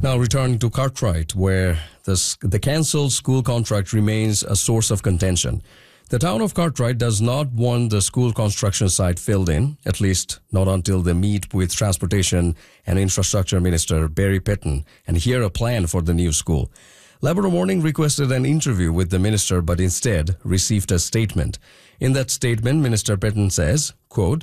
Now returning to Cartwright, where the cancelled school contract remains a source of contention. The town of Cartwright does not want the school construction site filled in, at least not until they meet with Transportation and Infrastructure Minister Barry Pitton and hear a plan for the new school. Labrador Morning requested an interview with the minister but instead received a statement. In that statement, Minister Pitton says, quote,